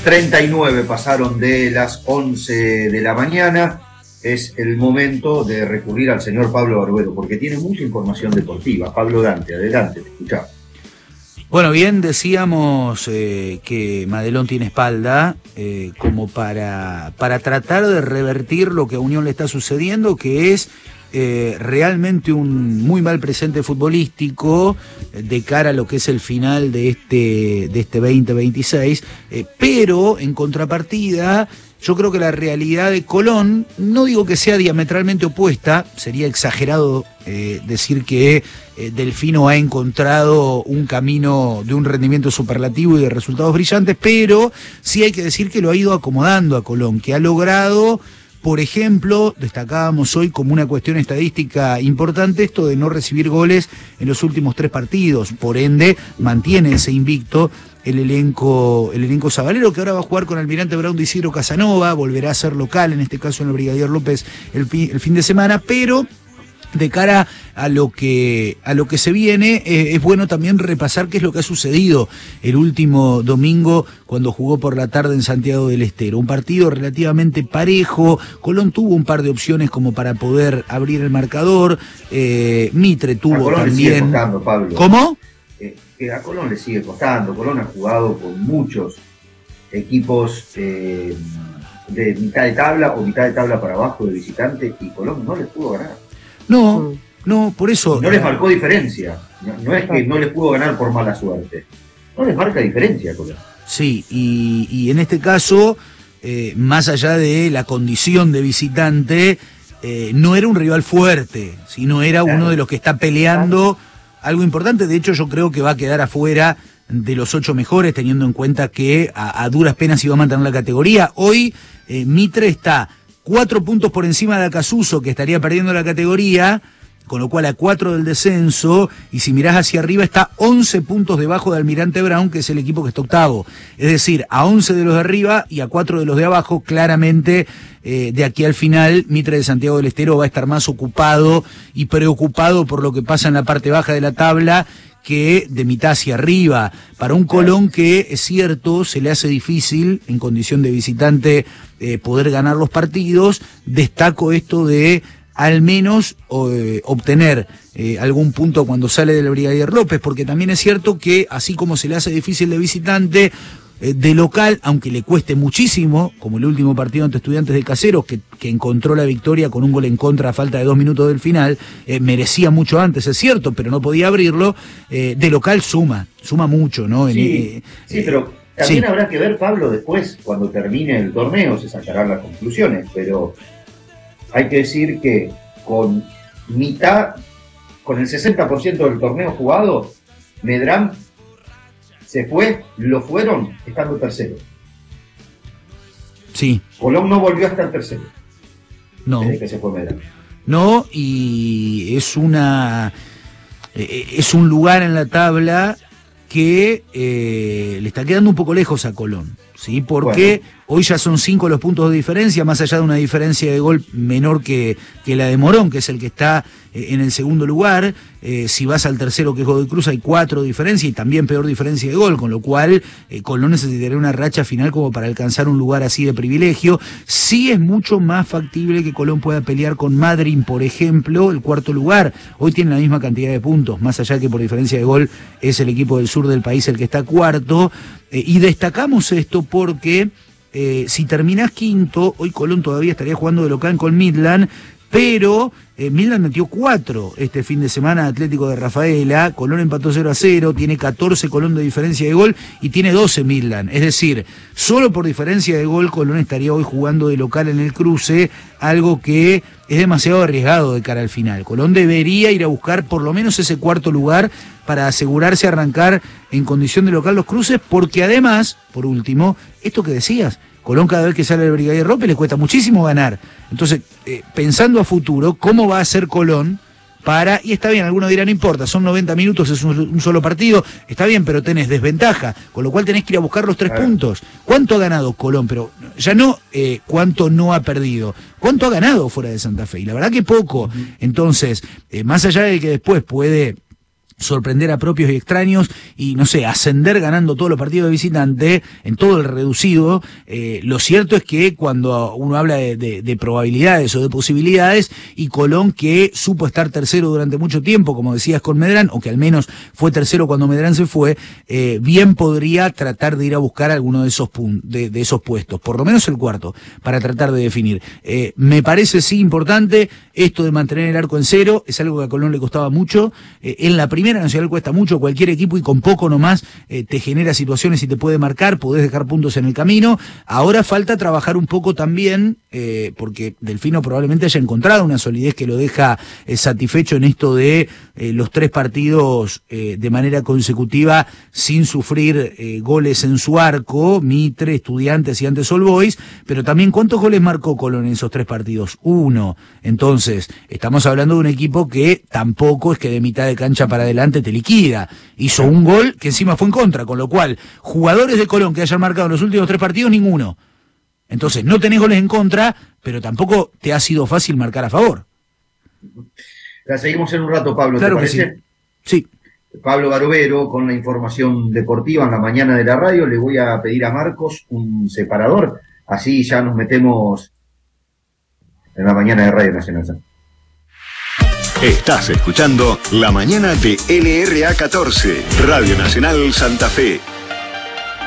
39 pasaron de las 11 de la mañana. Es el momento de recurrir al señor Pablo Barbero, porque tiene mucha información deportiva. Pablo Dante, adelante, te escuchamos. Bueno, bien decíamos que Madelón tiene espalda como para tratar de revertir lo que a Unión le está sucediendo, que es realmente un muy mal presente futbolístico de cara a lo que es el final de este 2026, pero en contrapartida yo creo que la realidad de Colón, no digo que sea diametralmente opuesta, sería exagerado decir que Delfino ha encontrado un camino de un rendimiento superlativo y de resultados brillantes, pero sí hay que decir que lo ha ido acomodando a Colón, que ha logrado, por ejemplo, destacábamos hoy como una cuestión estadística importante esto de no recibir goles en los últimos 3 partidos, por ende mantiene ese invicto el elenco sabalero, que ahora va a jugar con Almirante Brown de Isidro Casanova, volverá a ser local, en este caso en el Brigadier López el fin de semana, pero de cara a lo que se viene, es bueno también repasar qué es lo que ha sucedido el último domingo cuando jugó por la tarde en Santiago del Estero. Un partido relativamente parejo, Colón tuvo un par de opciones como para poder abrir el marcador, Mitre tuvo a Colón también... le sigue costando, Pablo. ¿Cómo? Que a Colón le sigue costando. Colón ha jugado con muchos equipos de mitad de tabla o mitad de tabla para abajo de visitante y Colón no les pudo ganar. No, por eso... No les marcó diferencia. No es que no les pudo ganar por mala suerte. No les marca diferencia, Colón. Sí, y en este caso, más allá de la condición de visitante, no era un rival fuerte, sino era uno de los que está peleando algo importante. De hecho, yo creo que va a quedar afuera de los 8 mejores, teniendo en cuenta que a duras penas iba a mantener la categoría. Hoy Mitre está 4 puntos por encima de Acasuso, que estaría perdiendo la categoría, con lo cual a 4 del descenso, y si mirás hacia arriba está 11 puntos debajo de Almirante Brown, que es el equipo que está octavo. Es decir, a 11 de los de arriba y a 4 de los de abajo. Claramente, de aquí al final, Mitre de Santiago del Estero va a estar más ocupado y preocupado por lo que pasa en la parte baja de la tabla que de mitad hacia arriba. Para un Colón que, es cierto, se le hace difícil en condición de visitante poder ganar los partidos, destaco esto de al menos obtener algún punto cuando sale del Brigadier López, porque también es cierto que así como se le hace difícil de visitante, de local, aunque le cueste muchísimo, como el último partido ante Estudiantes de Caseros, que encontró la victoria con un gol en contra a falta de 2 minutos del final, merecía mucho antes, es cierto, pero no podía abrirlo, de local suma mucho, ¿no? Sí, pero también habrá que ver, Pablo, después, cuando termine el torneo, se sacarán las conclusiones, pero hay que decir que con el 60% del torneo jugado, Medrán lo fueron estando tercero. Sí. Colón no volvió a estar tercero. No. Desde que se fue Medrán. No, y es un lugar en la tabla que le está quedando un poco lejos a Colón, ¿sí? Porque hoy ya son 5 los puntos de diferencia, más allá de una diferencia de gol menor que la de Morón, que es el que está en el segundo lugar. Si vas al tercero, que es Godoy Cruz, hay 4 de diferencia y también peor diferencia de gol, con lo cual Colón necesitaría una racha final como para alcanzar un lugar así de privilegio. Sí es mucho más factible que Colón pueda pelear con Madryn, por ejemplo, el 4º lugar. Hoy tiene la misma cantidad de puntos, más allá que por diferencia de gol es el equipo del sur del país el que está 4º. Y destacamos esto porque si terminás 5º, hoy Colón todavía estaría jugando de local con Midland, pero Midland metió 4 este fin de semana Atlético de Rafaela, Colón empató 0-0, tiene 14 Colón de diferencia de gol y tiene 12 Midland. Es decir, solo por diferencia de gol Colón estaría hoy jugando de local en el cruce, algo que es demasiado arriesgado de cara al final. Colón debería ir a buscar por lo menos ese 4º lugar para asegurarse arrancar en condición de local los cruces, porque además, por último, esto que decías, Colón cada vez que sale el Brigadier López le cuesta muchísimo ganar. Entonces, pensando a futuro, ¿cómo va a ser Colón para, y está bien, algunos dirán, no importa, son 90 minutos, es un solo partido, está bien, pero tenés desventaja, con lo cual tenés que ir a buscar los 3 puntos. ¿Cuánto ha ganado Colón? Pero ya no cuánto no ha perdido, ¿cuánto ha ganado fuera de Santa Fe? Y la verdad que poco. Entonces, más allá de que después puede sorprender a propios y extraños y, no sé, ascender ganando todos los partidos de visitante en todo el reducido. Lo cierto es que cuando uno habla de probabilidades o de posibilidades, y Colón, que supo estar tercero durante mucho tiempo, como decías con Medrán, o que al menos fue tercero cuando Medrán se fue, bien podría tratar de ir a buscar alguno de esos de esos puestos, por lo menos el cuarto, para tratar de definir. Me parece sí importante esto de mantener el arco en cero, es algo que a Colón le costaba mucho. En la Primera Nacional cuesta mucho, cualquier equipo, y con poco nomás te genera situaciones y te puede marcar, podés dejar puntos en el camino. Ahora falta trabajar un poco también, porque Delfino probablemente haya encontrado una solidez que lo deja satisfecho en esto de los 3 partidos de manera consecutiva sin sufrir goles en su arco, Mitre, Estudiantes y antes All Boys, pero también ¿cuántos goles marcó Colón en esos 3 partidos? 1. Entonces, estamos hablando de un equipo que tampoco es que de mitad de cancha para adelante te liquida. Hizo un gol que encima fue en contra, con lo cual, jugadores de Colón que hayan marcado en los últimos 3 partidos, ninguno. Entonces, no tenés goles en contra, pero tampoco te ha sido fácil marcar a favor. La seguimos en un rato, Pablo, claro, ¿te parece? Sí. Pablo Barbero con la información deportiva en la mañana de la radio. Le voy a pedir a Marcos un separador, así ya nos metemos en la mañana de Radio Nacional. Estás escuchando La Mañana de LRA 14, Radio Nacional Santa Fe.